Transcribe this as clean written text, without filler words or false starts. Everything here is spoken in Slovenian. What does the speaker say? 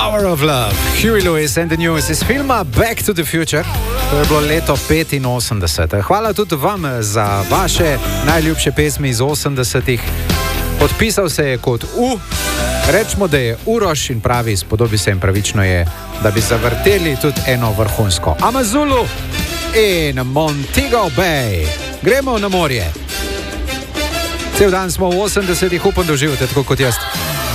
Power of Love, Huey Lewis and the News iz filma Back to the Future. To je bilo leto 85. Hvala tudi vam za vaše najljubše pesmi iz 80-ih. Podpisal se je kot rečemo, da je Uroš in pravi, spodobi se in pravično je, da bi zavrteli tudi eno vrhunsko Amazulu in Montego Bay. Gremo na morje. Cel dan smo v 80-ih, upam, da uživate tako kot jaz.